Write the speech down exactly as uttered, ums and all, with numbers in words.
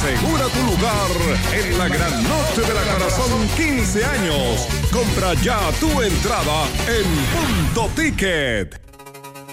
Asegura tu lugar en la gran noche de la Corazón quince años. Compra ya tu entrada en Punto Ticket.